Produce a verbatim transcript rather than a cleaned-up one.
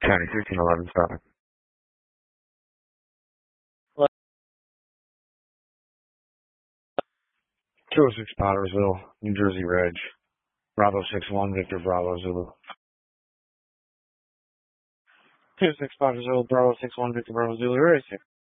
County thirteen eleven stop. two oh six Pottersville, New Jersey Reg. Bravo six one, Victor Bravo Zulu. two oh six Pottersville, Bravo six one, Victor Bravo Zulu, right here.